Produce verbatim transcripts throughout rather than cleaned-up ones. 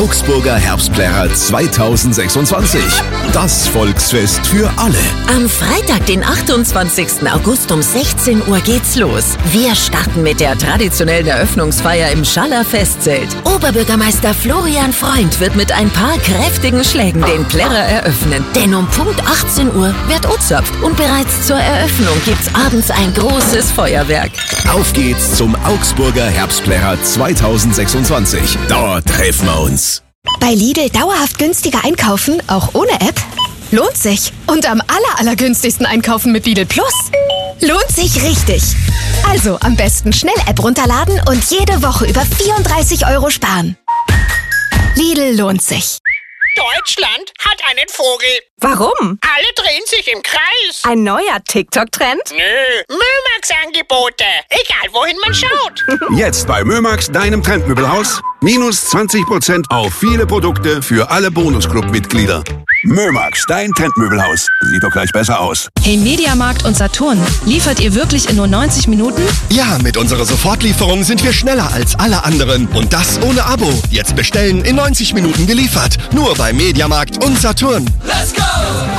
Augsburger Herbstplärrer zweitausendsechsundzwanzig. Das Volksfest für alle. Am Freitag, den achtundzwanzigsten August um sechzehn Uhr geht's los. Wir starten mit der traditionellen Eröffnungsfeier im Schaller Festzelt. Oberbürgermeister Florian Freund wird mit ein paar kräftigen Schlägen den Plärrer eröffnen. Denn um Punkt achtzehn Uhr wird ozapft und bereits zur Eröffnung gibt's abends ein großes Feuerwerk. Auf geht's zum Augsburger Herbstplärrer zweitausendsechsundzwanzig. Dort treffen wir uns. Bei Lidl dauerhaft günstiger einkaufen, auch ohne App? Lohnt sich. Und am aller, allergünstigsten einkaufen mit Lidl Plus? Lohnt sich richtig. Also am besten schnell App runterladen und jede Woche über vierunddreißig Euro sparen. Lidl lohnt sich. Deutschland hat einen Vogel. Warum? Alle drehen sich im Kreis. Ein neuer TikTok-Trend? Nö, Mömax-Angebote. Egal, wohin man schaut. Jetzt bei Mömax, deinem Trendmöbelhaus. Minus zwanzig Prozent auf viele Produkte für alle Bonusclub-Mitglieder. Mömax, dein Trendmöbelhaus. Sieht doch gleich besser aus. Hey Mediamarkt und Saturn, liefert ihr wirklich in nur neunzig Minuten? Ja, mit unserer Sofortlieferung sind wir schneller als alle anderen. Und das ohne Abo. Jetzt bestellen, in neunzig Minuten geliefert. Nur bei Mediamarkt und Saturn. Let's go!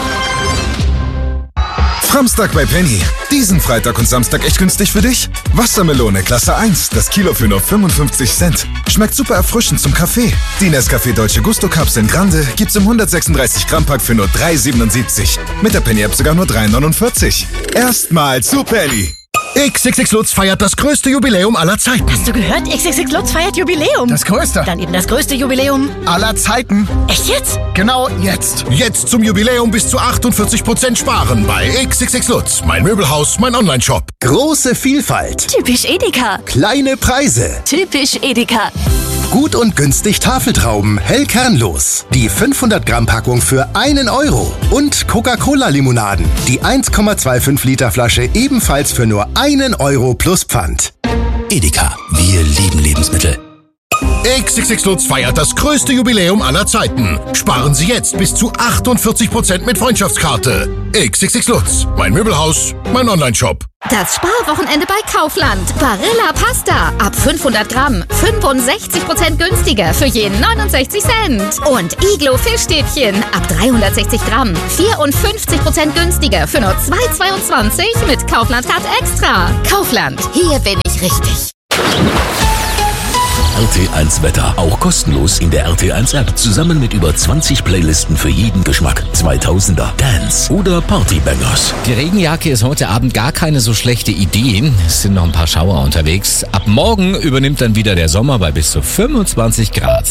Samstag bei Penny. Diesen Freitag und Samstag echt günstig für dich? Wassermelone Klasse eins, das Kilo für nur fünfundfünfzig Cent. Schmeckt super erfrischend zum Kaffee. Die Nescafé Dolce Gusto Kapseln Grande gibt's im hundertsechsunddreißig Gramm Pack für nur drei siebenundsiebzig. Mit der Penny App sogar nur drei neunundvierzig. Erstmal zu Penny. X X X Lutz feiert das größte Jubiläum aller Zeiten. Hast du gehört? X X X Lutz feiert Jubiläum. Das größte. Dann eben das größte Jubiläum aller Zeiten. Echt jetzt? Genau jetzt. Jetzt zum Jubiläum bis zu achtundvierzig Prozent sparen bei X X X Lutz. Mein Möbelhaus, mein Onlineshop. Große Vielfalt. Typisch Edeka. Kleine Preise. Typisch Edeka. Gut und günstig Tafeltrauben, hell kernlos. Die fünfhundert Gramm Packung für einen Euro. Und Coca-Cola-Limonaden. Die eins Komma fünfundzwanzig Liter Flasche ebenfalls für nur einen Euro plus Pfand. Edeka, wir lieben Lebensmittel. X X X Lutz feiert das größte Jubiläum aller Zeiten. Sparen Sie jetzt bis zu achtundvierzig Prozent mit Freundschaftskarte. X X X Lutz, mein Möbelhaus, mein Onlineshop. Das Sparwochenende bei Kaufland. Barilla Pasta ab fünfhundert Gramm fünfundsechzig Prozent günstiger für jeden neunundsechzig Cent. Und Iglo Fischstäbchen ab dreihundertsechzig Gramm vierundfünfzig Prozent günstiger für nur zwei Euro zweiundzwanzig mit Kaufland Card Extra. Kaufland, hier bin ich richtig. R T eins Wetter, auch kostenlos in der R T eins App. Zusammen mit über zwanzig Playlisten für jeden Geschmack. zweitausender, Dance oder Partybangers. Die Regenjacke ist heute Abend gar keine so schlechte Idee. Es sind noch ein paar Schauer unterwegs. Ab morgen übernimmt dann wieder der Sommer bei bis zu fünfundzwanzig Grad.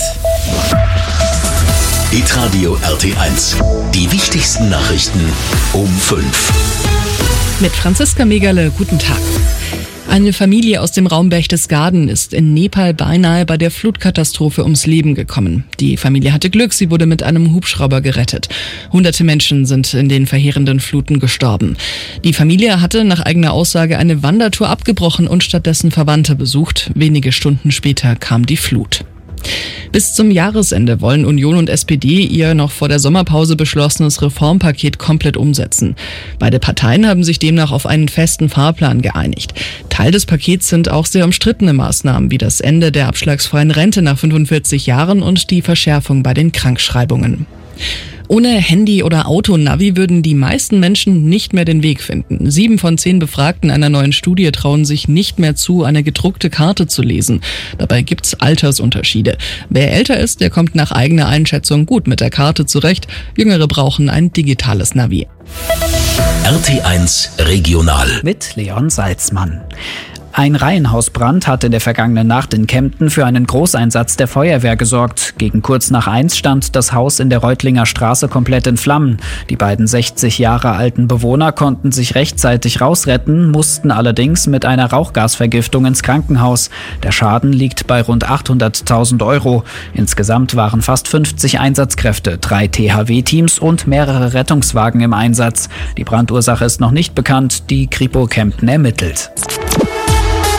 Hitradio R T eins. Die wichtigsten Nachrichten um fünf. Mit Franziska Megale, guten Tag. Eine Familie aus dem Raum Berchtesgaden ist in Nepal beinahe bei der Flutkatastrophe ums Leben gekommen. Die Familie hatte Glück, sie wurde mit einem Hubschrauber gerettet. Hunderte Menschen sind in den verheerenden Fluten gestorben. Die Familie hatte nach eigener Aussage eine Wandertour abgebrochen und stattdessen Verwandte besucht. Wenige Stunden später kam die Flut. Bis zum Jahresende wollen Union und S P D ihr noch vor der Sommerpause beschlossenes Reformpaket komplett umsetzen. Beide Parteien haben sich demnach auf einen festen Fahrplan geeinigt. Teil des Pakets sind auch sehr umstrittene Maßnahmen wie das Ende der abschlagsfreien Rente nach fünfundvierzig Jahren und die Verschärfung bei den Krankschreibungen. Ohne Handy oder Autonavi würden die meisten Menschen nicht mehr den Weg finden. Sieben von zehn Befragten einer neuen Studie trauen sich nicht mehr zu, eine gedruckte Karte zu lesen. Dabei gibt's Altersunterschiede. Wer älter ist, der kommt nach eigener Einschätzung gut mit der Karte zurecht. Jüngere brauchen ein digitales Navi. R T eins Regional. Mit Leon Salzmann. Ein Reihenhausbrand hat in der vergangenen Nacht in Kempten für einen Großeinsatz der Feuerwehr gesorgt. Gegen kurz nach eins stand das Haus in der Reutlinger Straße komplett in Flammen. Die beiden sechzig Jahre alten Bewohner konnten sich rechtzeitig rausretten, mussten allerdings mit einer Rauchgasvergiftung ins Krankenhaus. Der Schaden liegt bei rund achthunderttausend Euro. Insgesamt waren fast fünfzig Einsatzkräfte, drei T H W-Teams und mehrere Rettungswagen im Einsatz. Die Brandursache ist noch nicht bekannt, die Kripo Kempten ermittelt.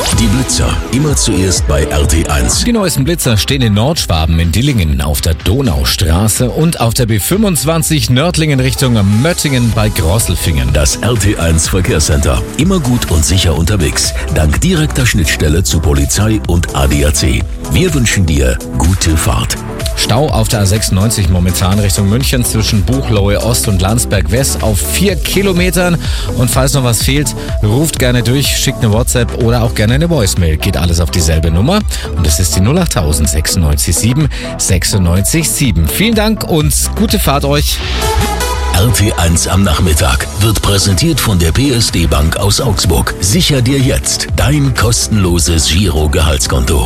Die Blitzer, immer zuerst bei R T eins. Die neuesten Blitzer stehen in Nordschwaben in Dillingen auf der Donaustraße und auf der B fünfundzwanzig Nördlingen Richtung Möttingen bei Grosselfingen. Das R T eins Verkehrscenter, immer gut und sicher unterwegs, dank direkter Schnittstelle zu Polizei und A D A C. Wir wünschen dir gute Fahrt. Stau auf der A sechsundneunzig momentan Richtung München zwischen Buchloe Ost und Landsberg West auf vier Kilometern. Und falls noch was fehlt, ruft gerne durch, schickt eine WhatsApp oder auch gerne eine Voicemail. Geht alles auf dieselbe Nummer und das ist die null acht null null sechsundneunzig sieben sechsundneunzig sieben. Vielen Dank und gute Fahrt euch. R T eins am Nachmittag wird präsentiert von der P S D Bank aus Augsburg. Sicher dir jetzt dein kostenloses Giro-Gehaltskonto.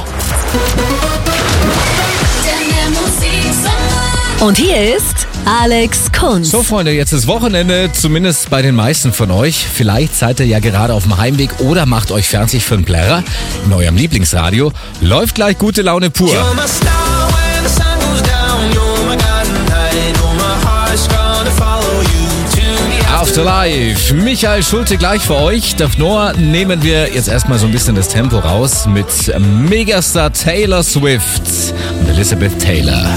Und hier ist Alex Kunz. So Freunde, jetzt ist Wochenende, zumindest bei den meisten von euch. Vielleicht seid ihr ja gerade auf dem Heimweg oder macht euch fertig für einen Plärrer. In eurem Lieblingsradio läuft gleich gute Laune pur. Afterlife, Michael Schulte gleich für euch. Davor nehmen wir jetzt erstmal so ein bisschen das Tempo raus mit Megastar Taylor Swift und Elizabeth Taylor.